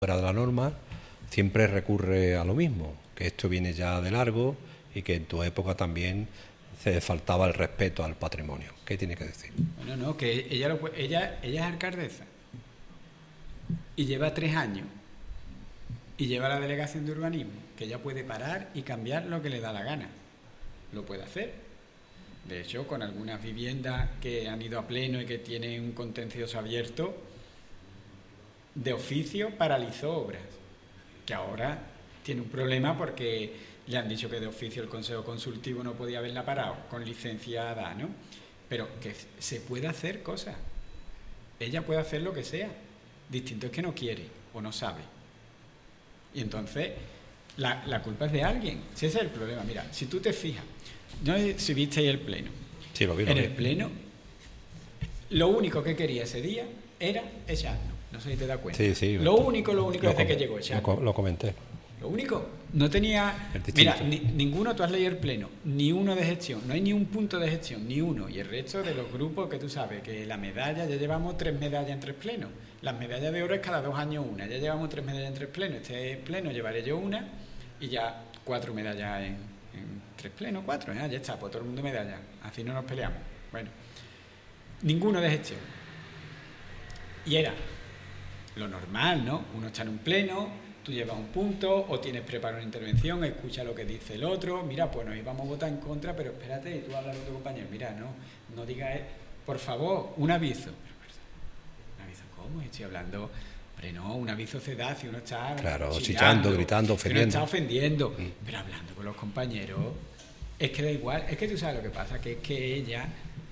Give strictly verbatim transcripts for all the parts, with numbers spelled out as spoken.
fuera de la norma, siempre recurre a lo mismo, que esto viene ya de largo y que en tu época también se faltaba el respeto al patrimonio. ¿Qué tiene que decir? Bueno, no, que ella, lo, ella, ella es alcaldesa y lleva tres años y lleva la delegación de urbanismo, que ella puede parar y cambiar lo que le da la gana. Lo puede hacer. De hecho, con algunas viviendas que han ido a pleno y que tienen un contencioso abierto, de oficio paralizó obras, que ahora tiene un problema porque le han dicho que de oficio el Consejo Consultivo no podía haberla parado, con licencia da, ¿no? Pero que se puede hacer cosas. Ella puede hacer lo que sea. Distinto es que no quiere o no sabe. Y entonces la, la culpa es de alguien. Si ese es el problema. Mira, si tú te fijas, no sé si viste ahí el pleno. Sí, lo vi, lo en vi. el pleno, lo único que quería ese día era echarnos. No sé si te das cuenta. Sí, sí. Lo único, lo único lo desde com- que llegó echarnos. Lo, lo comenté. Lo único, no tenía... Es distinto. Mira, ni, ninguno, tú has leído el pleno, ni uno de gestión, no hay ni un punto de gestión, ni uno. Y el resto de los grupos que tú sabes, que la medalla, ya llevamos tres medallas en tres plenos. Las medallas de oro es cada dos años una, ya llevamos tres medallas en tres plenos. Este pleno llevaré yo una y ya cuatro medallas en, en tres plenos, cuatro, ¿eh? Ya está, pues todo el mundo medalla. Así no nos peleamos. Bueno, ninguno de gestión. Y era lo normal, ¿no? Uno está en un pleno, tú llevas un punto, o tienes preparado una intervención, escucha lo que dice el otro, mira, pues nos íbamos a votar en contra, pero espérate, y tú hablas con tu compañero, mira, no, no digas, por favor, un aviso. ¿Un aviso cómo? Estoy hablando, hombre, no, un aviso se da si uno está Claro, chillando, chillando, gritando, si uno está ofendiendo. ofendiendo, Mm. pero hablando con los compañeros, es que da igual, es que tú sabes lo que pasa, que es que ella...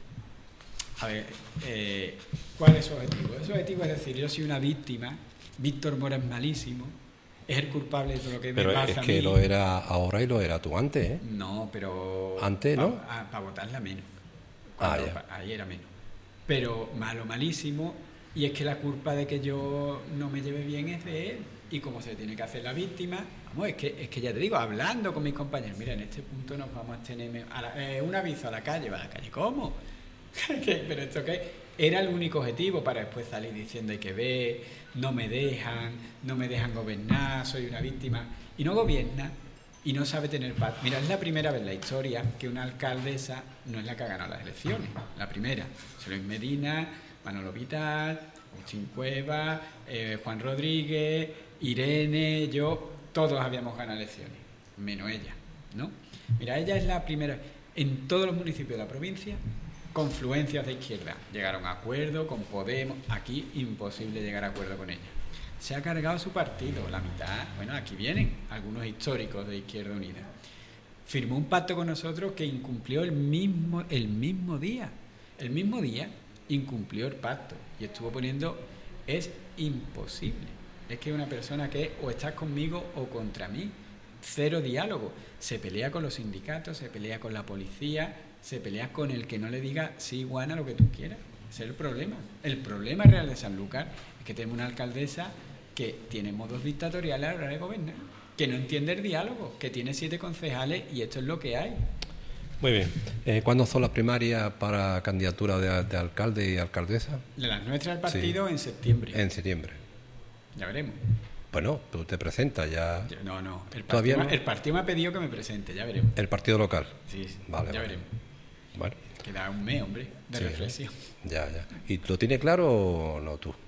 A ver, eh, ¿cuál es su objetivo? Su objetivo es decir, yo soy una víctima, Víctor Mora es malísimo, es el culpable de todo lo que Pero me pasa es a que mí. lo era ahora y lo era tú antes, ¿eh? No, pero... Antes, ¿no? Para votarla menos. Ah, Cuando, ya. pa- ahí era menos. Pero malo, malísimo, y es que la culpa de que yo no me lleve bien es de él. Y como se tiene que hacer la víctima, vamos, es que, es que ya te digo, hablando con mis compañeros, mira, en este punto nos vamos a tener... A la- eh, un aviso a la calle, ¿va a la calle? ¿Cómo? ¿Qué? Pero esto qué era el único objetivo para después salir diciendo hay que ver, no me dejan, no me dejan gobernar, soy una víctima, y no gobierna y no sabe tener paz. Mira, es la primera vez en la historia que una alcaldesa no es la que ha ganado las elecciones, la primera. José Luis Medina, Manolo Vital, Agustín Cueva, eh, Juan Rodríguez, Irene, yo, todos habíamos ganado elecciones, menos ella, ¿no? Mira, ella es la primera, en todos los municipios de la provincia, confluencias de izquierda. Llegaron a acuerdo con Podemos. Aquí imposible llegar a acuerdo con ella. Se ha cargado su partido, la mitad. Bueno, aquí vienen algunos históricos de Izquierda Unida. Firmó un pacto con nosotros que incumplió el mismo, el mismo día. El mismo día incumplió el pacto y estuvo poniendo, es imposible. Es que una persona que o estás conmigo o contra mí. Cero diálogo. Se pelea con los sindicatos, se pelea con la policía, se pelea con el que no le diga sí, Juana, lo que tú quieras. Ese es el problema. El problema real de Sanlúcar es que tenemos una alcaldesa que tiene modos dictatoriales a la hora de gobernar, que no entiende el diálogo, que tiene siete concejales y esto es lo que hay. Muy bien. Eh, ¿Cuándo son las primarias para candidatura de, de alcalde y alcaldesa? De las nuestras del partido Sí. en septiembre. En septiembre. Ya veremos. Bueno, tú te presentas ya. Yo- No, no. El ¿Todavía partido, no? el partido me ha pedido que me presente, ya veremos. El partido local. Sí, sí, Vale, ya vale. veremos. Bueno, Queda un mes, hombre, de sí, reflexión. ya, ya. ¿Y lo tienes claro o no tú?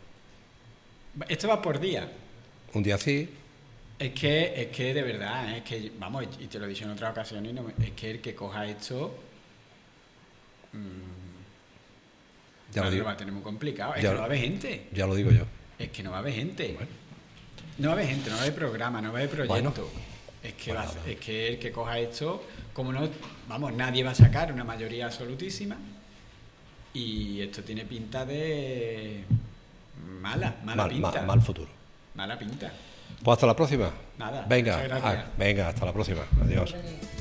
Esto va por día. Un día sí. Es que, es que de verdad, ¿eh? Es que, vamos, y te lo he dicho en otra ocasión, y no me- es que el que coja esto mmm, Ya lo lo digo. va a tener muy complicado. Es Ya que lo- no va a haber gente. Ya lo digo yo. Es que no va a haber gente. Bueno. No va a haber gente, no va a haber programa, no va a haber proyecto. Bueno. Es que, Pues va a- nada. es que el que coja esto, como no, vamos, nadie va a sacar una mayoría absolutísima y esto tiene pinta de mala, mala Mal, pinta. mal, mal futuro. Mala pinta. Pues hasta la próxima. Nada, Venga, muchas gracias. ah, venga, hasta la próxima. Adiós.